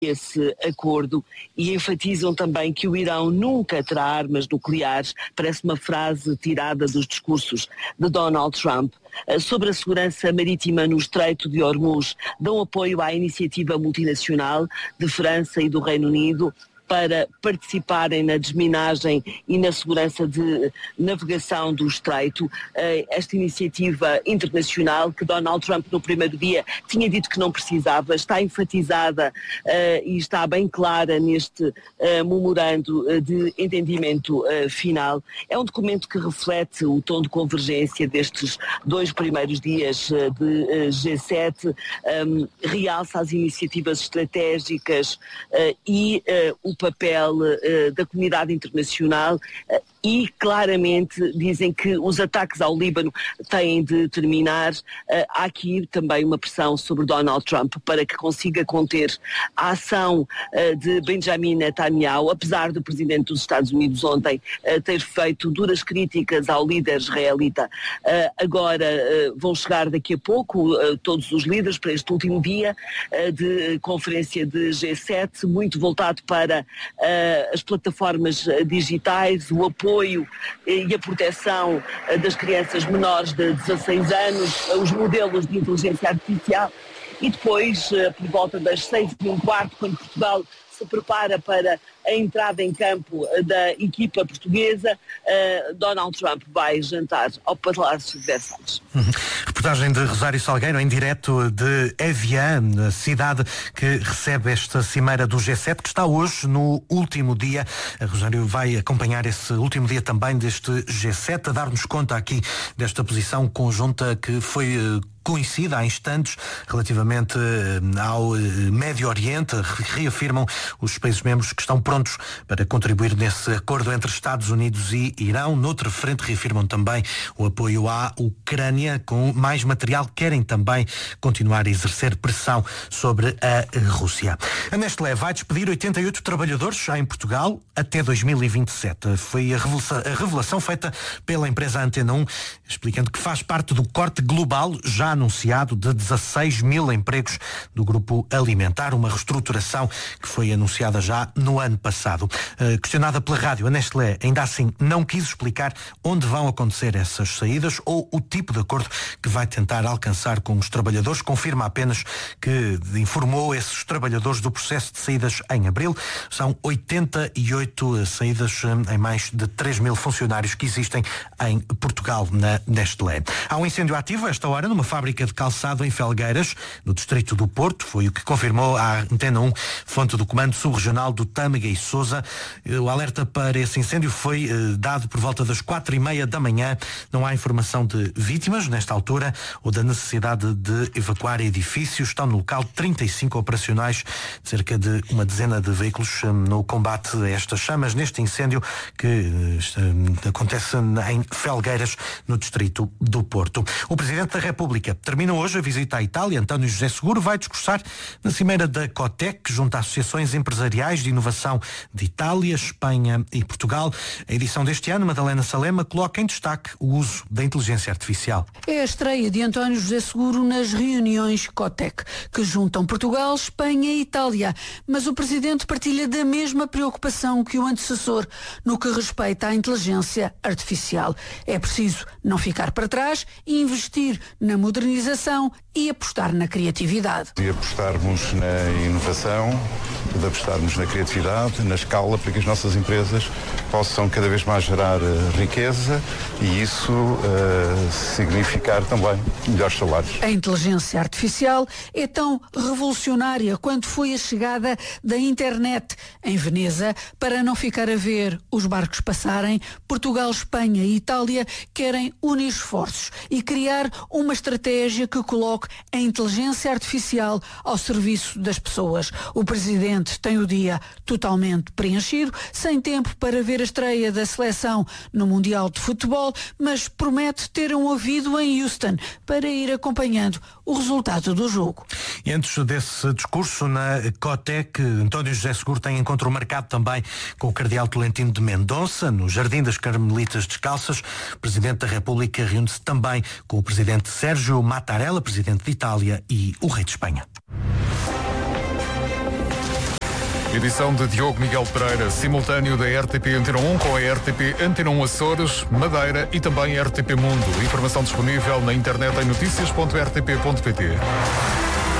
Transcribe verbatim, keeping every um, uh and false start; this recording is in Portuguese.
esse acordo e enfatizam também que o Irão nunca terá armas nucleares. Parece uma frase tirada dos discursos de Donald Trump. Sobre a segurança marítima no Estreito de Hormuz, dão apoio à iniciativa multinacional de França e do Reino Unido para participarem na desminagem e na segurança de navegação do Estreito. Esta iniciativa internacional, que Donald Trump no primeiro dia tinha dito que não precisava, está enfatizada uh, e está bem clara neste uh, memorando de entendimento uh, final. É um documento que reflete o tom de convergência destes dois primeiros dias uh, de uh, G sete, um, realça as iniciativas estratégicas uh, e uh, o papel uh, da comunidade internacional uh, e claramente dizem que os ataques ao Líbano têm de terminar. Uh, há aqui também uma pressão sobre Donald Trump para que consiga conter a ação uh, de Benjamin Netanyahu, apesar do presidente dos Estados Unidos ontem uh, ter feito duras críticas ao líder israelita. Uh, agora uh, vão chegar daqui a pouco uh, todos os líderes para este último dia uh, de conferência de G sete, muito voltado para uh, as plataformas uh, digitais, o apoio e a proteção das crianças menores de dezasseis anos, os modelos de inteligência artificial e depois, por volta das seis e um quarto, quando Portugal se prepara para a entrada em campo da equipa portuguesa, uh, Donald Trump vai jantar ao Palácio de Versalhes. Uhum. Reportagem de Rosário Salgueiro, em direto de Evian, a cidade que recebe esta cimeira do G sete, que está hoje no último dia. A Rosário vai acompanhar esse último dia também deste G sete, a dar-nos conta aqui desta posição conjunta que foi uh, conhecida há instantes relativamente ao Médio Oriente. Reafirmam os países membros que estão prontos para contribuir nesse acordo entre Estados Unidos e Irão. Noutra frente, reafirmam também o apoio à Ucrânia com mais material. Querem também continuar a exercer pressão sobre a Rússia. A Nestlé vai despedir oitenta e oito trabalhadores já em Portugal até dois mil e vinte e sete. Foi a revelação, a revelação feita pela empresa Antena um, explicando que faz parte do corte global já anunciado de dezasseis mil empregos do grupo alimentar, uma reestruturação que foi anunciada já no ano passado. Uh, questionada pela rádio, a Nestlé ainda assim não quis explicar onde vão acontecer essas saídas ou o tipo de acordo que vai tentar alcançar com os trabalhadores. Confirma apenas que informou esses trabalhadores do processo de saídas em abril. São oitenta e oito saídas em mais de três mil funcionários que existem em Portugal, na Nestlé. Há um incêndio ativo a esta hora numa fábrica de calçado em Felgueiras, no distrito do Porto. Foi o que confirmou a Antena um, fonte do Comando Subregional do Tâmega e Sousa. O alerta para esse incêndio foi eh, dado por volta das quatro e meia da manhã. Não há informação de vítimas nesta altura ou da necessidade de evacuar edifícios. Estão no local trinta e cinco operacionais, cerca de uma dezena de veículos eh, no combate a estas chamas, neste incêndio que eh, acontece em Felgueiras, no distrito do Porto. O Presidente da República termina hoje a visita à Itália. António José Seguro vai discursar na cimeira da COTEC, que junta associações empresariais de inovação de Itália, Espanha e Portugal. A edição deste ano, Madalena Salema, coloca em destaque o uso da inteligência artificial. É a estreia de António José Seguro nas reuniões COTEC, que juntam Portugal, Espanha e Itália. Mas o Presidente partilha da mesma preocupação que o antecessor no que respeita à inteligência artificial. É preciso não ficar para trás e investir na modernização e apostar na criatividade. De apostarmos na inovação, de apostarmos na criatividade, na escala, para que as nossas empresas possam cada vez mais gerar uh, riqueza e isso uh, significar também melhores salários. A inteligência artificial é tão revolucionária quanto foi a chegada da internet. Em Veneza, para não ficar a ver os barcos passarem, Portugal, Espanha e Itália querem unir esforços e criar uma estratégia que coloque a inteligência artificial ao serviço das pessoas. O Presidente tem o dia totalmente preenchido, sem tempo para ver a estreia da seleção no Mundial de Futebol, mas promete ter um ouvido em Houston para ir acompanhando o resultado do jogo. E antes desse discurso na COTEC, António José Seguro tem encontro marcado também com o Cardeal Tolentino de Mendonça, no Jardim das Carmelitas Descalças. O Presidente da República reúne-se também com o Presidente Sérgio Mattarella, Presidente de Itália, e o Rei de Espanha. Edição de Diogo Miguel Pereira, simultâneo da R T P Antena um com a R T P Antena um Açores, Madeira e também R T P Mundo. Informação disponível na internet em notícias ponto r t p ponto p t.